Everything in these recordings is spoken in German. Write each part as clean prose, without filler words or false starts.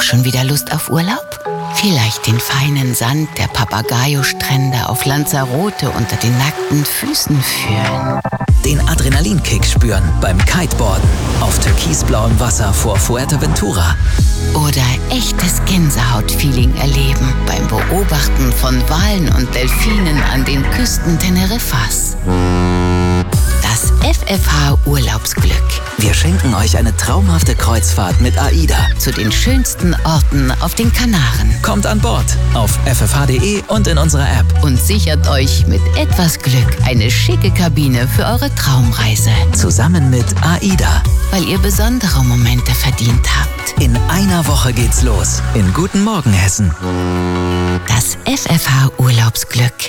schon wieder Lust auf Urlaub? Vielleicht den feinen Sand der Papagayo-Strände auf Lanzarote unter den nackten Füßen fühlen. Den Adrenalinkick spüren beim Kiteboarden auf türkisblauem Wasser vor Fuerteventura. Oder echtes Gänsehautfeeling erleben beim Beobachten von Walen und Delfinen an den Küsten Teneriffas. Das FFH Urlaubsglück. Wir schenken euch eine traumhafte Kreuzfahrt mit AIDA zu den schönsten Orten auf den Kanaren. Kommt an Bord auf ffh.de und in unserer App. Und sichert euch mit etwas Glück eine schicke Kabine für eure Traumreise. Zusammen mit AIDA. Weil ihr besondere Momente verdient habt. In einer Woche geht's los. In Guten Morgen Hessen. Das FFH Urlaubsglück.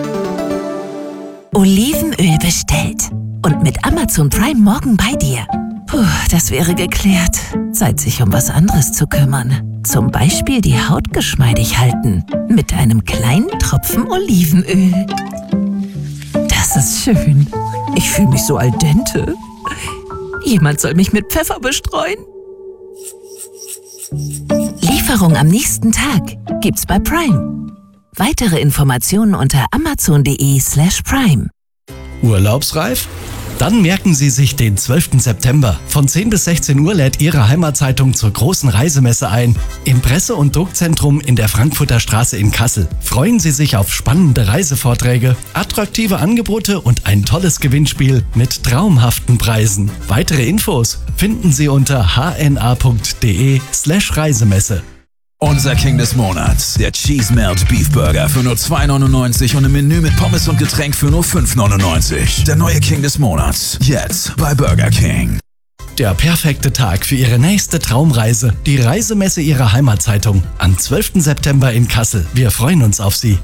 Olivenöl bestellt. Und mit Amazon Prime morgen bei dir. Puh, das wäre geklärt. Zeit, sich um was anderes zu kümmern. Zum Beispiel die Haut geschmeidig halten. Mit einem kleinen Tropfen Olivenöl. Das ist schön. Ich fühle mich so al dente. Jemand soll mich mit Pfeffer bestreuen. Lieferung am nächsten Tag gibt's bei Prime. Weitere Informationen unter amazon.de/prime. Urlaubsreif? Dann merken Sie sich den 12. September. Von 10 bis 16 Uhr lädt Ihre Heimatzeitung zur großen Reisemesse ein. Im Presse- und Druckzentrum in der Frankfurter Straße in Kassel. Freuen Sie sich auf spannende Reisevorträge, attraktive Angebote und ein tolles Gewinnspiel mit traumhaften Preisen. Weitere Infos finden Sie unter hna.de/Reisemesse. Unser King des Monats, der Cheese Melt Beef Burger für nur 2,99 und im Menü mit Pommes und Getränk für nur 5,99. Der neue King des Monats, jetzt bei Burger King. Der perfekte Tag für Ihre nächste Traumreise. Die Reisemesse Ihrer Heimatzeitung am 12. September in Kassel. Wir freuen uns auf Sie.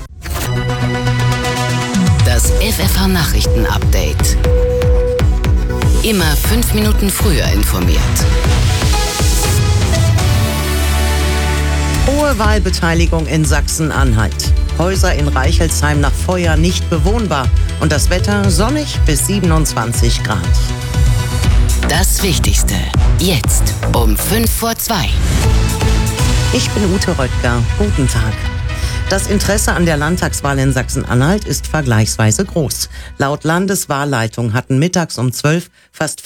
Das FFH Nachrichten-Update. Immer 5 Minuten früher informiert. Hohe Wahlbeteiligung in Sachsen-Anhalt. Häuser in Reichelsheim nach Feuer nicht bewohnbar. Und das Wetter sonnig bis 27 Grad. Das Wichtigste. Jetzt um 1:55. Ich bin Ute Röttger. Guten Tag. Das Interesse an der Landtagswahl in Sachsen-Anhalt ist vergleichsweise groß. Laut Landeswahlleitung hatten mittags um 12 fast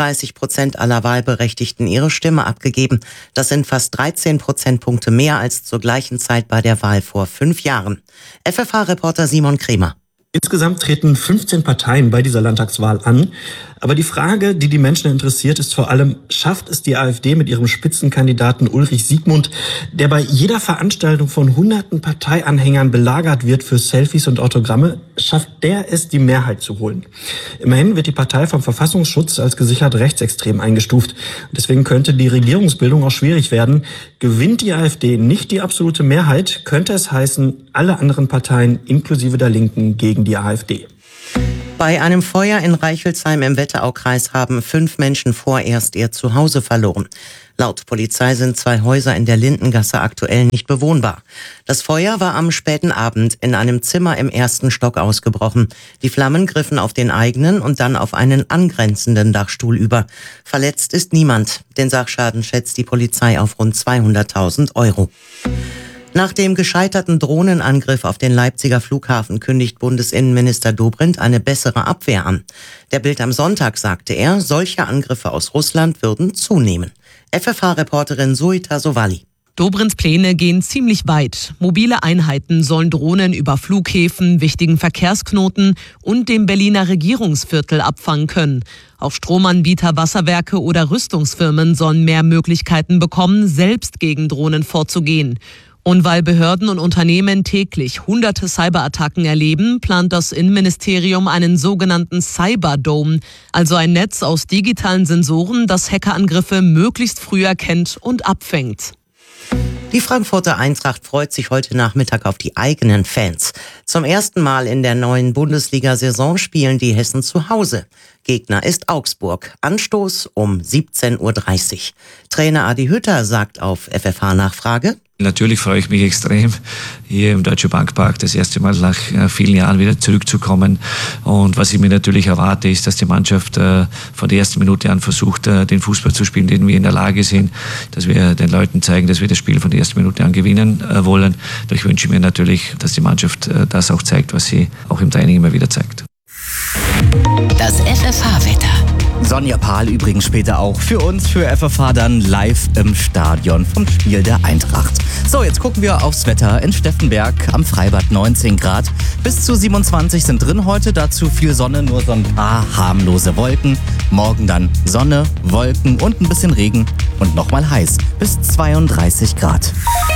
35% aller Wahlberechtigten ihre Stimme abgegeben. Das sind fast 13 Prozentpunkte mehr als zur gleichen Zeit bei der Wahl vor 5 Jahren. FFH-Reporter Simon Kremer. Insgesamt treten 15 Parteien bei dieser Landtagswahl an. Aber die Frage, die die Menschen interessiert, ist vor allem, schafft es die AfD mit ihrem Spitzenkandidaten Ulrich Siegmund, der bei jeder Veranstaltung von hunderten Parteianhängern belagert wird für Selfies und Autogramme, schafft der es, die Mehrheit zu holen? Immerhin wird die Partei vom Verfassungsschutz als gesichert rechtsextrem eingestuft. Deswegen könnte die Regierungsbildung auch schwierig werden. Gewinnt die AfD nicht die absolute Mehrheit, könnte es heißen, alle anderen Parteien inklusive der Linken gegen die AfD. Bei einem Feuer in Reichelsheim im Wetteraukreis haben 5 Menschen vorerst ihr Zuhause verloren. Laut Polizei sind 2 Häuser in der Lindengasse aktuell nicht bewohnbar. Das Feuer war am späten Abend in einem Zimmer im 1. Stock ausgebrochen. Die Flammen griffen auf den eigenen und dann auf einen angrenzenden Dachstuhl über. Verletzt ist niemand. Den Sachschaden schätzt die Polizei auf rund 200.000 Euro. Nach dem gescheiterten Drohnenangriff auf den Leipziger Flughafen kündigt Bundesinnenminister Dobrindt eine bessere Abwehr an. Der Bild am Sonntag sagte er, solche Angriffe aus Russland würden zunehmen. FFH-Reporterin Suita Sowali. Dobrindts Pläne gehen ziemlich weit. Mobile Einheiten sollen Drohnen über Flughäfen, wichtigen Verkehrsknoten und dem Berliner Regierungsviertel abfangen können. Auch Stromanbieter, Wasserwerke oder Rüstungsfirmen sollen mehr Möglichkeiten bekommen, selbst gegen Drohnen vorzugehen. Und weil Behörden und Unternehmen täglich hunderte Cyberattacken erleben, plant das Innenministerium einen sogenannten Cyberdome, also ein Netz aus digitalen Sensoren, das Hackerangriffe möglichst früh erkennt und abfängt. Die Frankfurter Eintracht freut sich heute Nachmittag auf die eigenen Fans. Zum ersten Mal in der neuen Bundesliga-Saison spielen die Hessen zu Hause. Gegner ist Augsburg. Anstoß um 17:30 Uhr. Trainer Adi Hütter sagt auf FFH-Nachfrage: Natürlich freue ich mich extrem, hier im Deutsche Bank Park das erste Mal nach vielen Jahren wieder zurückzukommen. Und was ich mir natürlich erwarte, ist, dass die Mannschaft von der ersten Minute an versucht, den Fußball zu spielen, den wir in der Lage sind, dass wir den Leuten zeigen, dass wir das Spiel von der ersten Minute an gewinnen wollen. Ich wünsche mir natürlich, dass die Mannschaft das auch zeigt, was sie auch im Training immer wieder zeigt. Das FFH-Wetter. Sonja Pahl übrigens später auch für uns, für FFH dann live im Stadion vom Spiel der Eintracht. So, jetzt gucken wir aufs Wetter in Steffenberg am Freibad. 19 Grad, bis zu 27 sind drin heute, dazu viel Sonne, nur so ein paar harmlose Wolken. Morgen dann Sonne, Wolken und ein bisschen Regen und nochmal heiß, bis 32 Grad.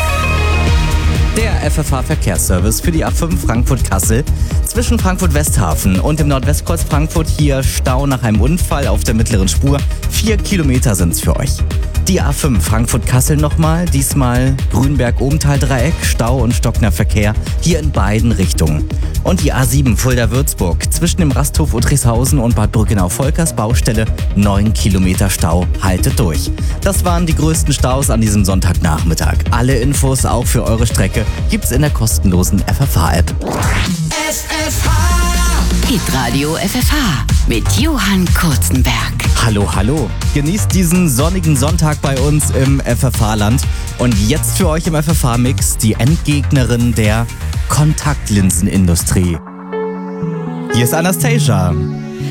Der FFH-Verkehrsservice für die A5 Frankfurt-Kassel. Zwischen Frankfurt-Westhafen und dem Nordwestkreuz Frankfurt hier Stau nach einem Unfall auf der mittleren Spur. 4 Kilometer sind's für euch. Die A5 Frankfurt-Kassel nochmal, diesmal Grünberg-Obenthal-Dreieck, Stau und stockender Verkehr hier in beiden Richtungen. Und die A7 Fulda-Würzburg zwischen dem Rasthof Uttrichshausen und Bad Brückenau-Volkers Baustelle 9 Kilometer Stau, haltet durch. Das waren die größten Staus an diesem Sonntagnachmittag. Alle Infos auch für eure Strecke gibt's in der kostenlosen FFH-App. Hitradio FFH mit Johann Kurzenberg. Hallo, hallo. Genießt diesen sonnigen Sonntag bei uns im FFH-Land. Und jetzt für euch im FFH-Mix die Endgegnerin der Kontaktlinsenindustrie. Hier ist Anastasia.